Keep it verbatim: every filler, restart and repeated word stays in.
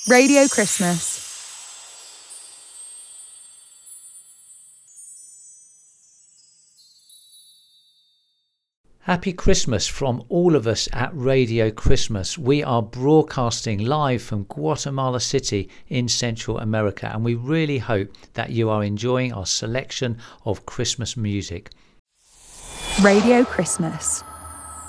Radio Christmas. Happy Christmas from all of us at Radio Christmas. We are broadcasting live from Guatemala City in Central America, and we really hope that you are enjoying our selection of Christmas music. Radio Christmas.